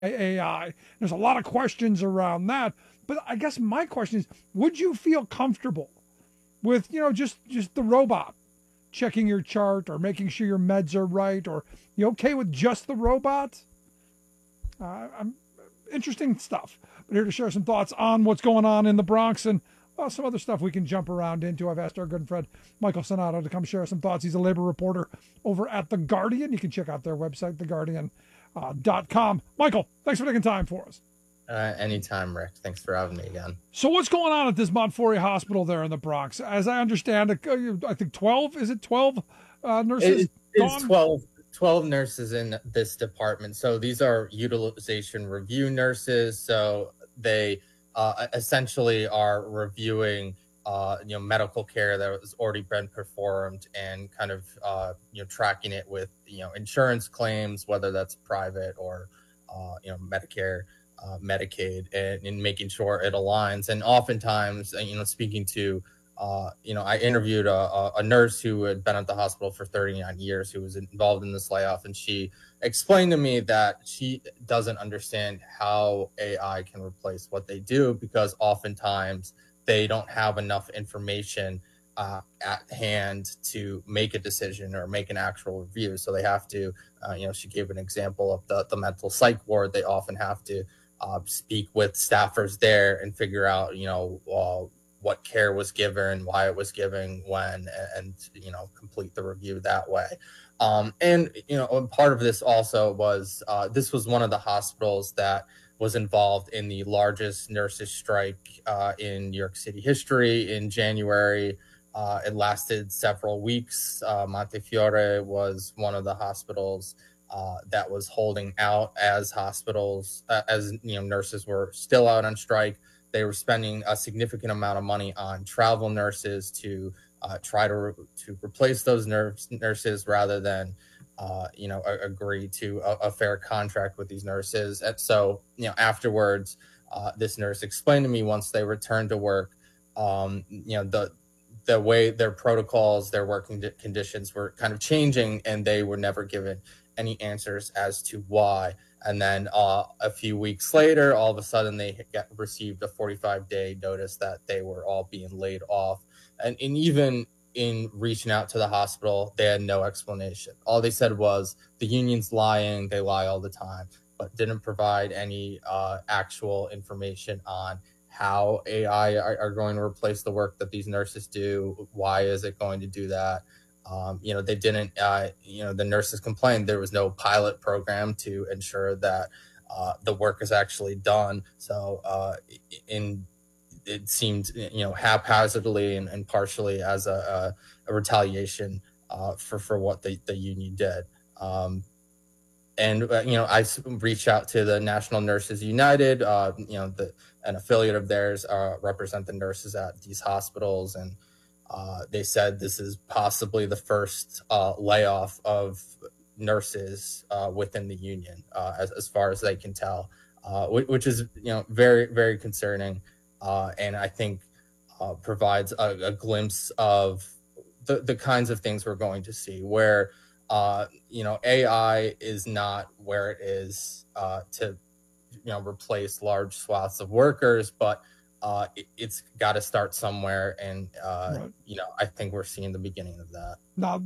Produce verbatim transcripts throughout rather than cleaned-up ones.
A I. There's a lot of questions around that. But I guess my question is, would you feel comfortable with, you know, just just the robot checking your chart or making sure your meds are right? Or you okay with just the robot? Uh, I'm interesting stuff. But here to share some thoughts on what's going on in the Bronx and well, some other stuff we can jump around into. I've asked our good friend Michael Sonato to come share some thoughts. He's a labor reporter over at The Guardian. You can check out their website, the guardian dot com. Michael, thanks for taking time for us. Uh, anytime, Rick. Thanks for having me again. So, what's going on at this Montefiore Hospital there in the Bronx? As I understand it, uh, I think twelve, is it twelve uh, nurses It is gone? twelve, twelve nurses in this department. So these are utilization review nurses. So they uh, essentially are reviewing uh, you know, medical care that has already been performed and kind of uh, you know, tracking it with, you know, insurance claims, whether that's private or uh, you know, Medicare. Uh, Medicaid and, and making sure it aligns. And oftentimes, you know, speaking to, uh, you know, I interviewed a, a nurse who had been at the hospital for thirty-nine years, who was involved in this layoff. And she explained to me that she doesn't understand how A I can replace what they do, because oftentimes they don't have enough information uh, at hand to make a decision or make an actual review. So they have to, uh, you know, she gave an example of the, the mental psych ward. They often have to Uh, speak with staffers there and figure out, you know, uh, what care was given, why it was given, when, and, and you know, complete the review that way. Um, and, you know, part of this also was, uh, this was one of the hospitals that was involved in the largest nurses strike uh, in New York City history in January. Uh, it lasted several weeks. Uh, Montefiore was one of the hospitals uh, that was holding out as hospitals, uh, as you know, nurses were still out on strike. They were spending a significant amount of money on travel nurses to uh, try to re- to replace those nurse, nurses rather than, uh, you know, a- agree to a, a fair contract with these nurses. And so, you know, afterwards, uh, this nurse explained to me once they returned to work, um, you know, the the way their protocols, their working conditions were kind of changing, and they were never given any answers as to why. And then uh, a few weeks later, all of a sudden they got, received a forty-five day notice that they were all being laid off. And, and even in reaching out to the hospital, they had no explanation. All they said was the union's lying, they lie all the time, but didn't provide any uh, actual information on how A I are, are going to replace the work that these nurses do. Why is it going to do that? Um, you know, they didn't, uh, you know, the nurses complained there was no pilot program to ensure that uh, the work is actually done. So uh, in it seemed, you know, haphazardly and, and partially as a, a, a retaliation uh, for, for what the, the union did. Um, and uh, you know, I reached out to the National Nurses United, uh, you know, the an affiliate of theirs, uh, represent the nurses at these hospitals, and uh, they said this is possibly the first uh, layoff of nurses uh, within the union, uh, as as far as they can tell, uh, which, which is, you know, very very concerning, uh, and I think uh, provides a, a glimpse of the the kinds of things we're going to see where uh, you know, A I is not where it is uh, to, you know, replace large swaths of workers, but uh, it, it's got to start somewhere. And, uh, Right. you know, I think we're seeing the beginning of that. Now,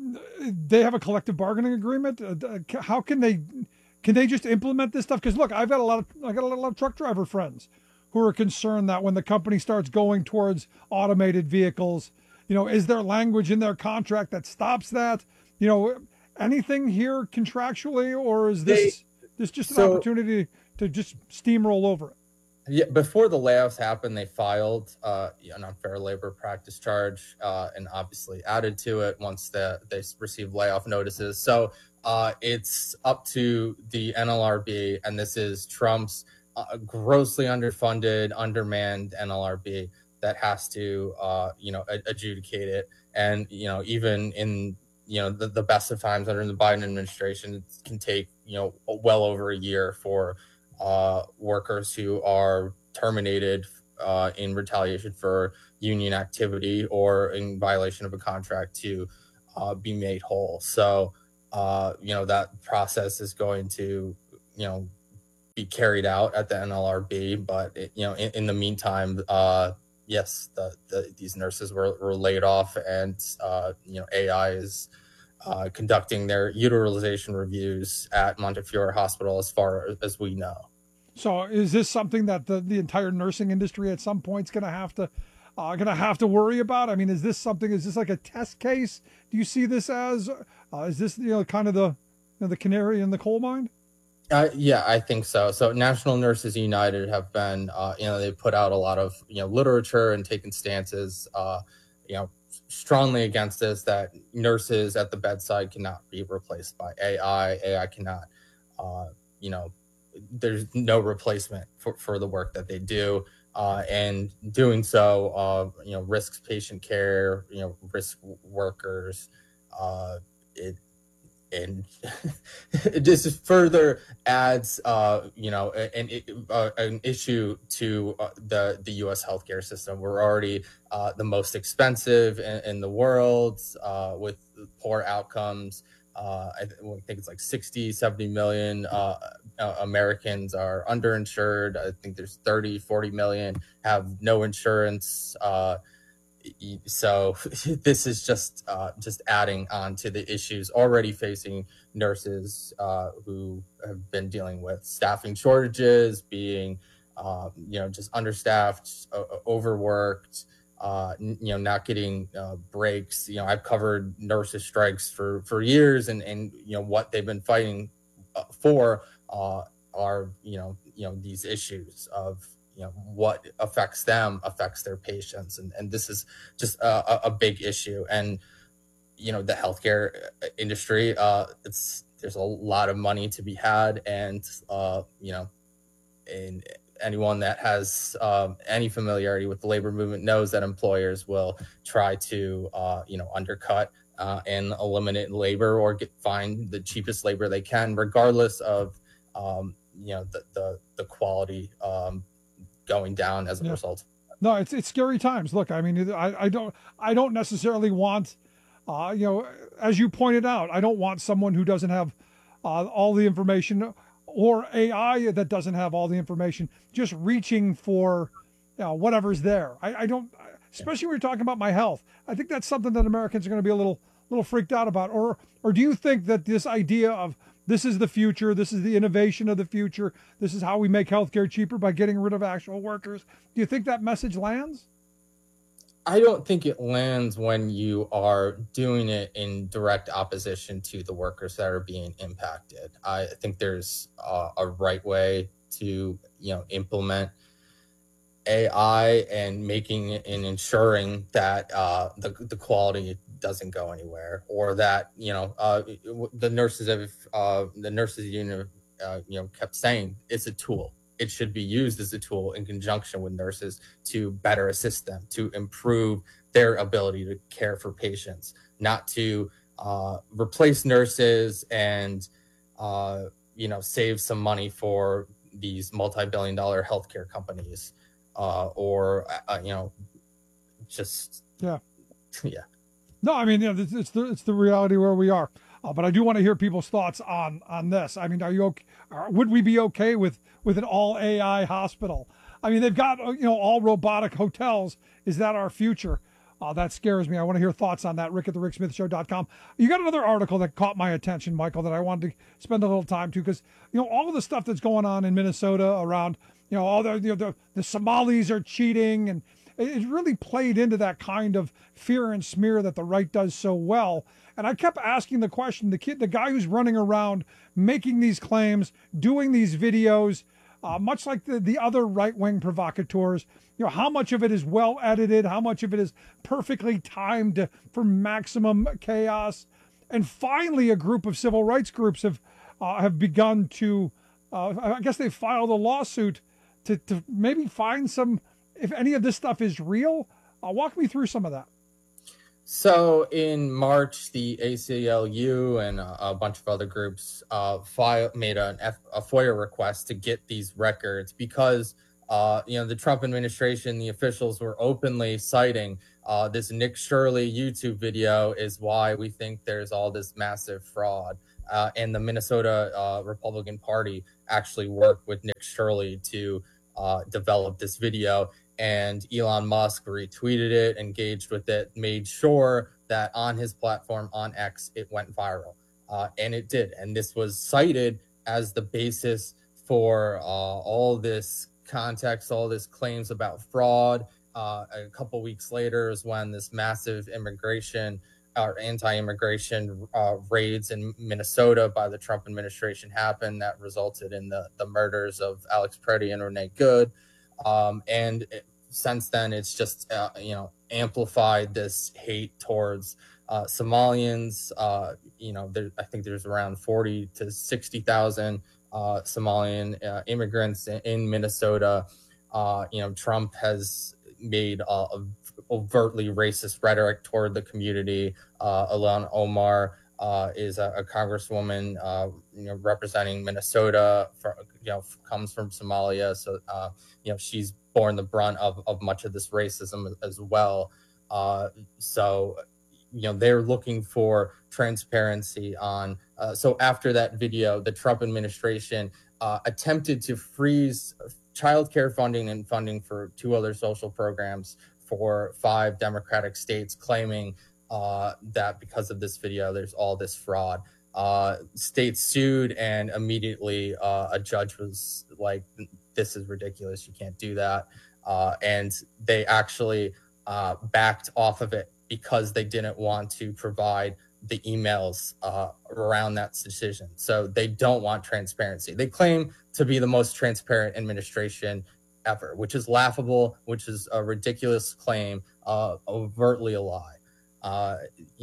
they have a collective bargaining agreement. Uh, how can they can they just implement this stuff? Because look, I've got a lot of I got a lot of truck driver friends who are concerned that when the company starts going towards automated vehicles, you know, is there language in their contract that stops that? You know, anything here contractually, or is They, this this just an so opportunity to just steamroll over it? Yeah, before the layoffs happened, they filed uh, an unfair labor practice charge, uh, and obviously added to it once the, they received layoff notices. So uh, it's up to the N L R B, and this is Trump's uh, grossly underfunded, undermanned N L R B that has to, uh, you know, adjudicate it. And, you know, even in, you know, the, the best of times under the Biden administration, it can take, you know, well over a year for uh, workers who are terminated uh, in retaliation for union activity or in violation of a contract to uh, be made whole. So, uh, you know, that process is going to, you know, be carried out at the N L R B. But it, you know, in, in the meantime, uh, yes, the, the, these nurses were, were laid off, and uh, you know, A I is uh, conducting their utilization reviews at Montefiore Hospital, as far as we know. So is this something that the, the entire nursing industry at some point is going to have to uh, going to have to worry about? I mean, is this something? Is this like a test case? Do you see this as? Uh, is this, you know, kind of the, you know, the canary in the coal mine? Uh, yeah, I think so. So National Nurses United have been, uh, you know, they put out a lot of, you know, literature and taken stances, uh, you know, strongly against this, that nurses at the bedside cannot be replaced by A I. A I cannot, uh, you know, there's no replacement for, for the work that they do. Uh, and doing so, uh, you know, risks patient care, you know, risk workers. Uh, it, and it just further adds, uh, you know, an, uh, an issue to uh, the, the U S healthcare system. We're already uh, the most expensive in, in the world, uh, with poor outcomes. Uh, I think it's like sixty, seventy million uh, uh, Americans are underinsured. I think there's thirty, forty million have no insurance. Uh, so this is just uh, just adding on to the issues already facing nurses uh, who have been dealing with staffing shortages, being uh, you know, just understaffed, uh, overworked. Uh, you know, not getting uh, breaks. You know, I've covered nurses' strikes for, for years, and, and, you know, what they've been fighting uh, for uh, are, you know, you know, these issues of, you know, what affects them affects their patients. And, and this is just a, a big issue. And, you know, the healthcare industry, uh, it's, there's a lot of money to be had. And, uh, you know, in, anyone that has um, any familiarity with the labor movement knows that employers will try to, uh, you know, undercut uh, and eliminate labor, or get find the cheapest labor they can, regardless of, um, you know, the the, the quality um, going down as a Yeah. result. No, it's it's scary times. Look, I mean, I, I don't I don't necessarily want, uh, you know, as you pointed out, I don't want someone who doesn't have uh, all the information, or A I that doesn't have all the information, just reaching for, you know, whatever's there. I, I don't, especially when you're talking about my health. I think that's something that Americans are going to be a little, little freaked out about. Or, or do you think that this idea of this is the future, this is the innovation of the future, this is how we make healthcare cheaper by getting rid of actual workers? Do you think that message lands? I don't think it lands when you are doing it in direct opposition to the workers that are being impacted. I think there's uh, a right way to, you know, implement A I, and making and ensuring that uh, the the quality doesn't go anywhere, or that, you know, uh, the nurses have uh, the nurses union uh, you know, kept saying it's a tool. It should be used as a tool in conjunction with nurses to better assist them, to improve their ability to care for patients, not to uh, replace nurses and, uh, you know, save some money for these multi-billion dollar healthcare companies, uh, or, uh, you know, just, Yeah. yeah. No, I mean, you know, it's, it's the it's the reality where we are. Uh, but I do want to hear people's thoughts on on this. I mean, are you okay, are, would we be okay with with an all A I hospital? I mean, they've got, you know, all robotic hotels. Is that our future? Uh, that scares me. I want to hear thoughts on that. Rick at the Rick Smith Show dot com. You got another article that caught my attention, Michael, that I wanted to spend a little time to, because, you know, all of the stuff that's going on in Minnesota around, you know, all the you know, the, the Somalis are cheating, and it really played into that kind of fear and smear that the right does so well. And I kept asking the question, the kid, the guy who's running around making these claims, doing these videos, uh, much like the, the other right-wing provocateurs, you know, how much of it is well edited, how much of it is perfectly timed to, for maximum chaos. And finally, a group of civil rights groups have uh, have begun to, uh, I guess they filed a lawsuit to, to maybe find some, if any of this stuff is real. Uh, walk me through some of that. So in March, the A C L U and a, a bunch of other groups uh, file, made an F, a FOIA request to get these records, because uh, you know, the Trump administration, the officials were openly citing uh, this Nick Shirley YouTube video is why we think there's all this massive fraud. Uh, and the Minnesota uh, Republican Party actually worked with Nick Shirley to uh, develop this video. And Elon Musk retweeted it, engaged with it, made sure that on his platform, on X, it went viral. Uh, and it did. And this was cited as the basis for uh, all this context, all this claims about fraud. Uh, a couple weeks later is when this massive immigration or anti-immigration uh, raids in Minnesota by the Trump administration happened that resulted in the, the murders of Alex Preddy and Renee Good. Um, and it, since then, it's just, uh, you know, amplified this hate towards uh, Somalians. Uh, you know, there, I think there's around forty to sixty thousand uh, Somalian uh, immigrants in, in Minnesota. Uh, you know, Trump has made uh, a overtly racist rhetoric toward the community. Uh, Ilhan Omar uh, is a, a congresswoman, uh, you know, representing Minnesota. For, you know, comes from Somalia, so uh, you know she's borne the brunt of, of much of this racism as well. Uh, so, you know, they're looking for transparency on. Uh, so after that video, the Trump administration uh, attempted to freeze childcare funding and funding for two other social programs for five Democratic states, claiming uh, that because of this video, there's all this fraud. Uh, states sued, and immediately uh, a judge was like, this is ridiculous. You can't do that. Uh, and they actually uh, backed off of it because they didn't want to provide the emails uh, around that decision. So they don't want transparency. They claim to be the most transparent administration ever, which is laughable, which is a ridiculous claim, uh, overtly a lie. Uh,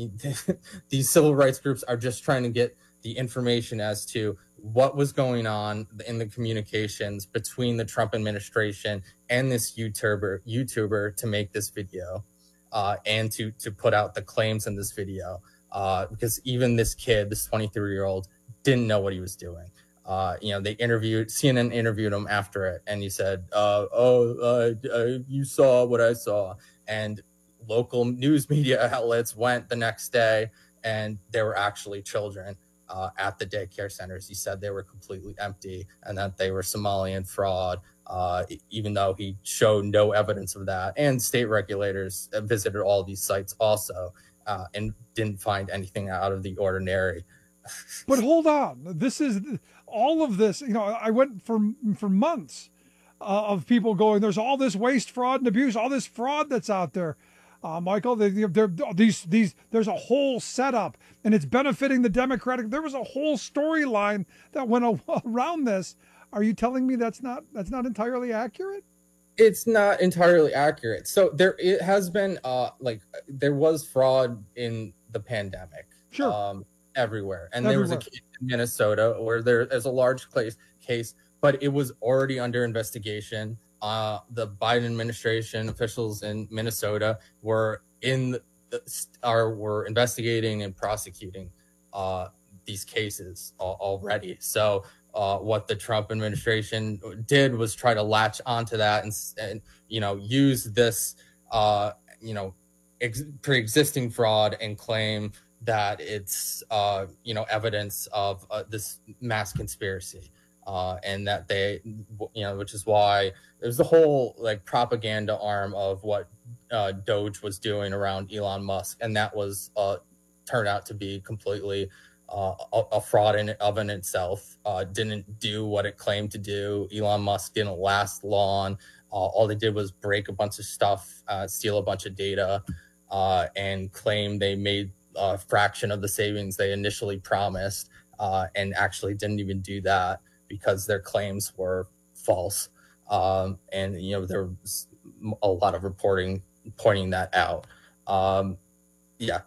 these civil rights groups are just trying to get the information as to what was going on in the communications between the Trump administration and this YouTuber YouTuber to make this video, uh, and to to put out the claims in this video. Uh, because even this kid, this twenty-three year old, didn't know what he was doing. Uh, you know, they interviewed, C N N interviewed him after it, and he said, uh, oh, uh, uh, you saw what I saw. And local news media outlets went the next day, and there were actually children uh, at the daycare centers. He said they were completely empty and that they were Somalian fraud, uh, even though he showed no evidence of that. And state regulators visited all these sites also. Uh, and didn't find anything out of the ordinary. But hold on, this is all of this. You know, I went for for months uh, of people going, "There's all this waste, fraud, and abuse, all this fraud that's out there." Uh, Michael, they, they're, these these there's a whole setup, and it's benefiting the Democratic. There was a whole storyline that went around this. Are you telling me that's not that's not entirely accurate? It's not entirely accurate. So there it has been uh like there was fraud in the pandemic. Sure. Um everywhere. And everywhere. there was a case in Minnesota where there is a large case case, but it was already under investigation. Uh the Biden administration officials in Minnesota were in the are were investigating and prosecuting uh these cases already. So Uh, what the Trump administration did was try to latch onto that and, and you know, use this, uh, you know, ex- pre-existing fraud and claim that it's, uh, you know, evidence of uh, this mass conspiracy. Uh, and that they, you know, which is why there's the whole like propaganda arm of what uh, Doge was doing around Elon Musk. And that was uh, turned out to be completely Uh, a, a fraud in of in itself. Uh, didn't do what it claimed to do. Elon Musk didn't last long. Uh, all they did was break a bunch of stuff, uh, steal a bunch of data, uh, and claim they made a fraction of the savings they initially promised, uh, and actually didn't even do that because their claims were false. Um, and you know there was a lot of reporting pointing that out. Um, Yeah,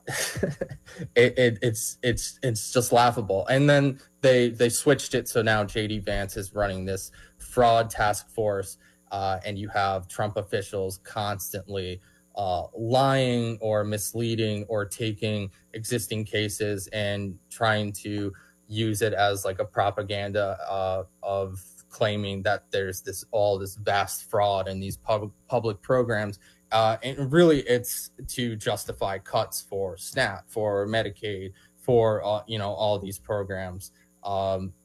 it, it, it's it's it's just laughable. And then they they switched it, so now J D Vance is running this fraud task force, uh, and you have Trump officials constantly uh, lying or misleading or taking existing cases and trying to use it as like a propaganda uh, of claiming that there's this all this vast fraud in these public public programs. Uh, and really, it's to justify cuts for SNAP, for Medicaid, for uh, you know all these programs. Um,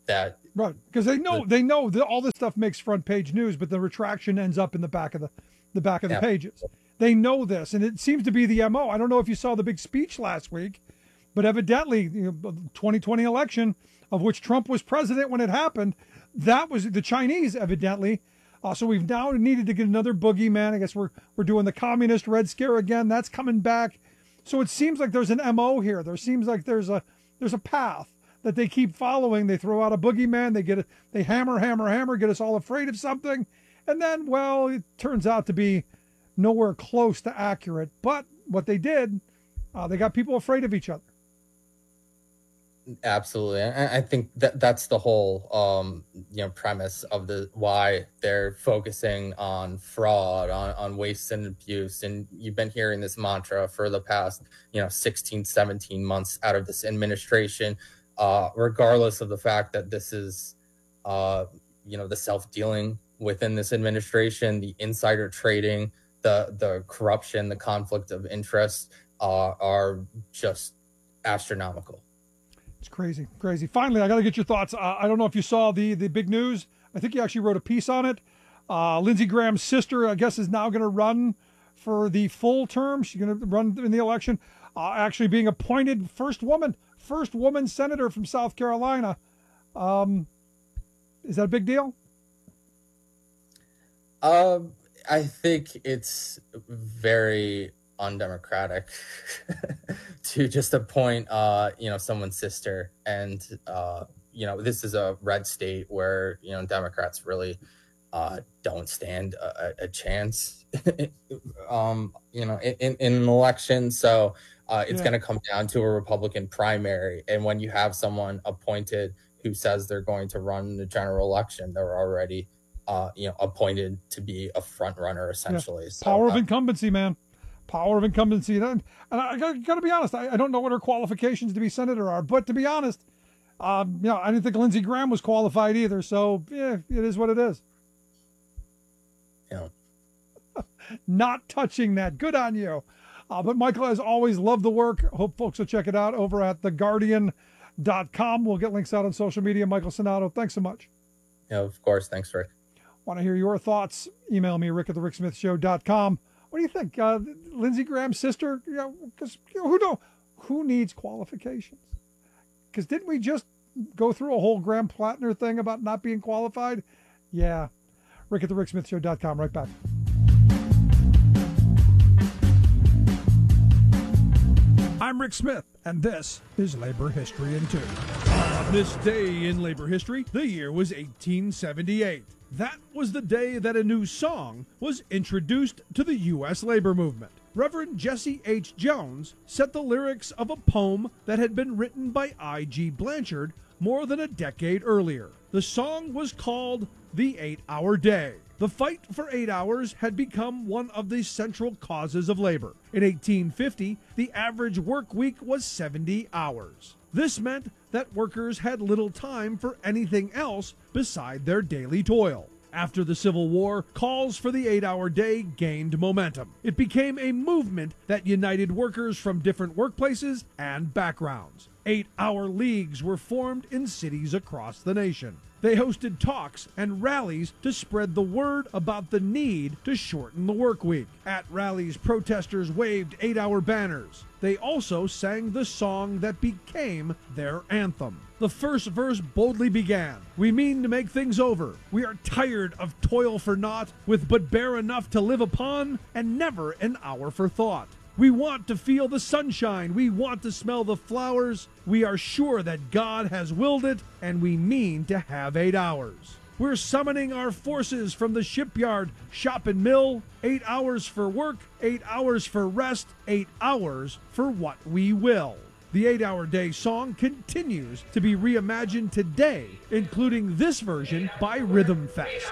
that right, because they know they know that all this stuff makes front page news, but the retraction ends up in the back of the the back of the yeah, pages. They know this, and it seems to be the M O. I don't know if you saw the big speech last week, but evidently, you know, twenty twenty election, of which Trump was president when it happened, that was the Chinese, evidently. Uh, so we've now needed to get another boogeyman. I guess we're we're doing the communist Red Scare again. That's coming back. So it seems like there's an M O here. There seems like there's a there's a path that they keep following. They throw out a boogeyman. They get it. They hammer, hammer, hammer, get us all afraid of something, and then, well, it turns out to be nowhere close to accurate. But what they did, uh, they got people afraid of each other. absolutely. I, I think that that's the whole, um, you know, premise of the why they're focusing on fraud, on, on waste and abuse. And you've been hearing this mantra for the past, you know, sixteen, seventeen months out of this administration, uh, regardless of the fact that this is, uh, you know, the self-dealing within this administration, the insider trading, the the corruption, the conflict of interest, uh, are just astronomical. It's crazy, crazy. Finally, I got to get your thoughts. Uh, I don't know if you saw the the big news. I think you actually wrote a piece on it. Uh, Lindsey Graham's sister, I guess, is now going to run for the full term. She's going to run in the election, uh, actually being appointed first woman, first woman senator from South Carolina. Um, is that a big deal? Um, I think it's very undemocratic to just appoint, uh, you know, someone's sister. And, uh, you know, this is a red state where, you know, Democrats really uh, don't stand a, a chance, um, you know, in, in an election. So uh, it's yeah. going to come down to a Republican primary. And when you have someone appointed who says they're going to run the general election, they're already, uh, you know, appointed to be a front runner, essentially. Yeah. So, Power of uh, incumbency, man. Power of incumbency. And I got, got to be honest, I, I don't know what her qualifications to be senator are, but to be honest, um, you know, I didn't think Lindsey Graham was qualified either. So yeah, it is what it is. Yeah. Not touching that. Good on you. Uh, but Michael, as always, love the work. Hope folks will check it out over at the guardian dot com. We'll get links out on social media. Michael Sonato, thanks so much. Yeah, of course. Thanks, Rick. Want to hear your thoughts? Email me, rick at the rick smith show dot com. What do you think? Uh, Lindsey Graham's sister? You know, because you know, who don't, who needs qualifications? Because didn't we just go through a whole Graham Plattner thing about not being qualified? Yeah. rick at the rick smith show dot com. Right back. I'm Rick Smith, and this is Labor History in Two. On this day in labor history, the year was eighteen seventy-eight. That was the day that a new song was introduced to the U S labor movement. Reverend Jesse H. Jones set the lyrics of a poem that had been written by I G Blanchard more than a decade earlier. The song was called The Eight-Hour Day. The fight for eight hours had become one of the central causes of labor. In eighteen fifty, the average work week was seventy hours. This meant that workers had little time for anything else beside their daily toil. After the Civil War, calls for the eight-hour day gained momentum. It became a movement that united workers from different workplaces and backgrounds. Eight-hour leagues were formed in cities across the nation. They hosted talks and rallies to spread the word about the need to shorten the work week. At rallies, protesters waved eight-hour banners. They also sang the song that became their anthem. The first verse boldly began, "We mean to make things over. We are tired of toil for naught, with but bare enough to live upon, and never an hour for thought. We want to feel the sunshine. We want to smell the flowers. We are sure that God has willed it, and we mean to have eight hours. We're summoning our forces from the shipyard, shop and mill. Eight hours for work, eight hours for rest, eight hours for what we will." The eight-hour day song continues to be reimagined today, including this version by Rhythm Fest.